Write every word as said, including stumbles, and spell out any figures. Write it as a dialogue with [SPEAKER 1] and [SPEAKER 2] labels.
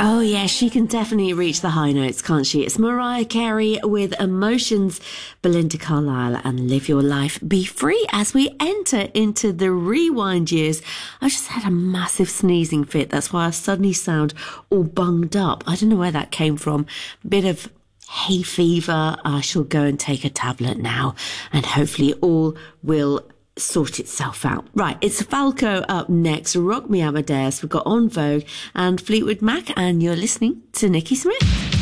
[SPEAKER 1] Oh yeah, she can definitely reach the high notes, can't she? It's Mariah Carey with Emotions, Belinda Carlisle and Live Your Life, Be Free as we enter into the rewind years. I just had a massive sneezing fit. That's why I suddenly sound all bunged up. I don't know where that came from. Bit of hay fever. I shall go and take a tablet now and hopefully all will sort itself out. Right, it's Falco up next. Rock Me Amadeus. We've got En Vogue and Fleetwood Mac, and you're listening to Nikki Smith.